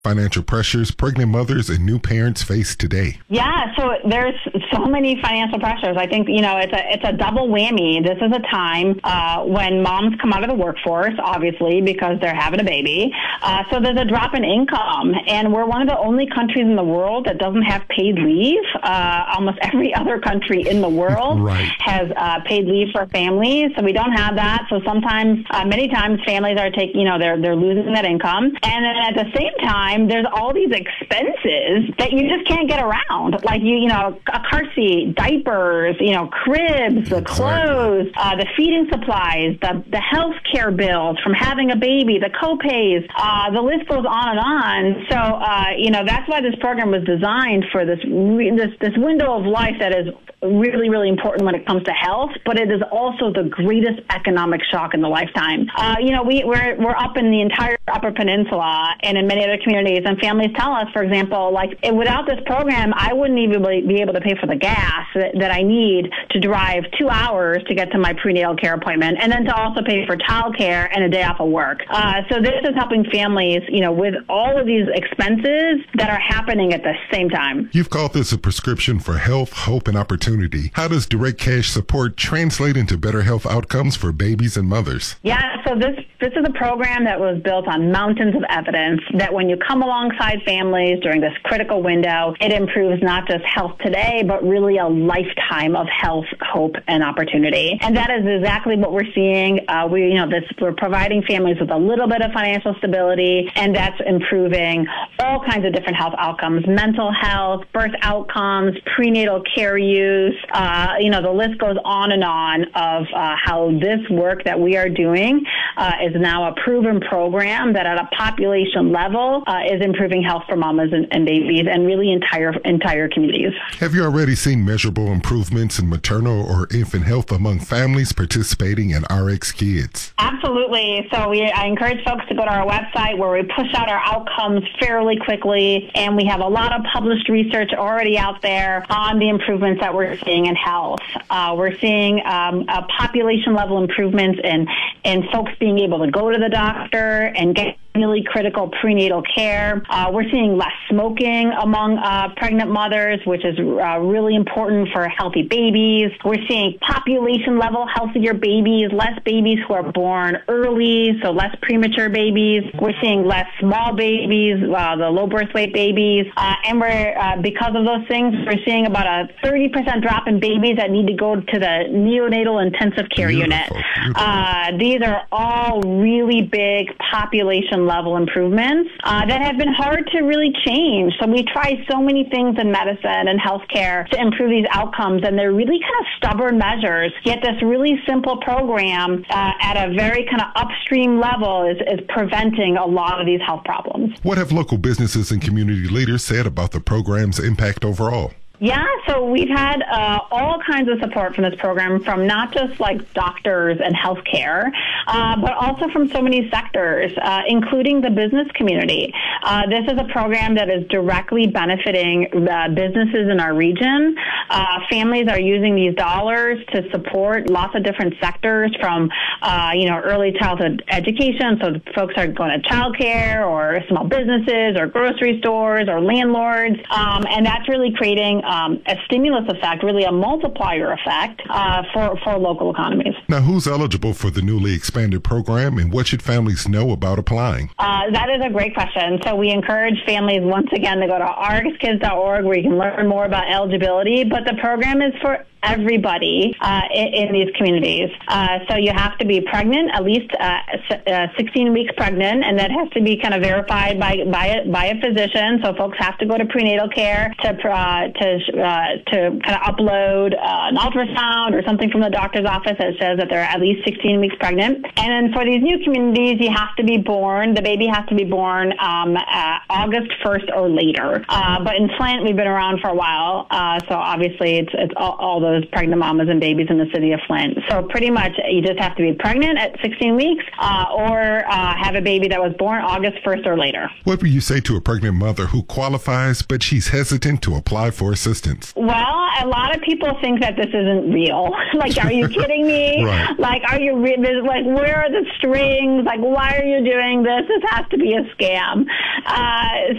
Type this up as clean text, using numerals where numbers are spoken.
financial pressures pregnant mothers and new parents face today? Yeah, so there's so many financial pressures. I think, it's a double whammy. This is a time when moms come out of the workforce, obviously, because they're having a baby. So there's a drop in income, and we're one of the only countries in the world that doesn't have paid leave. Almost every other country in the world has paid leave for families, so we don't have that. So sometimes, many times, families are they're losing that income, and then at the same time, there's all these expenses that you just can't get around, like a car seat, diapers, cribs, the clothes, the feeding supplies, the health care bills from having a baby, the co-pays, the list goes on and on. So that's why this program was designed for this window of life that is really, really important when it comes to health, but it is also the greatest economic shock in the lifetime. We're up in the entire Upper Peninsula and in many other communities, and families tell us, for example, without this program, I wouldn't even be able to pay for the gas that I need to drive 2 hours to get to my prenatal care appointment, and then to also pay for childcare and a day off of work. So this is helping families, with all of these expenses that are happening at the same time. You've called this a prescription for health, hope, and opportunity. How does direct cash support translate into better health outcomes for babies and mothers? Yeah, so this is a program that was built on mountains of evidence that when you come alongside families during this critical window, it improves not just health today, but really a lifetime of health, hope, and opportunity. And that is exactly what we're seeing. We're providing families with a little bit of financial stability, and that's improving all kinds of different health outcomes: mental health, birth outcomes, prenatal care use. The list goes on and on of how this work that we are doing is now a proven program that at a population level is improving health for mamas and babies and really entire communities. Have you already seen measurable improvements in maternal or infant health among families participating in RX Kids? Absolutely. So I encourage folks to go to our website where we push out our outcomes fairly quickly, and we have a lot of published research already out there on the improvements that we're seeing in health. We're seeing population level improvements in folks being able to go to the doctor and get really critical prenatal care. We're seeing less smoking among pregnant mothers, which is really important for healthy babies. We're seeing population level healthier babies, less babies who are born early, so less premature babies. We're seeing less small babies, the low birth weight babies. And we're, because of those things, we're seeing about a 30% drop in babies that need to go to the neonatal intensive care unit. These are all really big population level improvements that have been hard to really change. So we try so many things in medicine and healthcare to improve these outcomes, and they're really kind of stubborn measures. Yet this really simple program at a very kind of upstream level is preventing a lot of these health problems. What have local businesses and community leaders said about the program's impact overall? Yeah, so we've had all kinds of support from this program, from not just like doctors and healthcare, but also from so many sectors, including the business community. This is a program that is directly benefiting businesses in our region. Families are using these dollars to support lots of different sectors, from early childhood education. So folks are going to childcare, or small businesses, or grocery stores, or landlords, and that's really creating a stimulus effect, really a multiplier effect for local economies. Now, who's eligible for the newly expanded program, and what should families know about applying? That is a great question. So we encourage families, once again, to go to rxkids.org, where you can learn more about eligibility, but the program is for everybody in these communities. So you have to be pregnant, at least 16 weeks pregnant, and that has to be kind of verified by a physician. So folks have to go to prenatal care to kind of upload an ultrasound or something from the doctor's office that says that they're at least 16 weeks pregnant. And then for these new communities, you have to be born, the baby has to be born August 1st or later. But in Flint, we've been around for a while, so obviously it's all those those pregnant mamas and babies in the city of Flint. So pretty much you just have to be pregnant at 16 weeks or have a baby that was born August 1st or later. What would you say to a pregnant mother who qualifies, but she's hesitant to apply for assistance? Well, a lot of people think that this isn't real. Like, are you kidding me? Right. Like, like, where are the strings? Like, why are you doing this? This has to be a scam.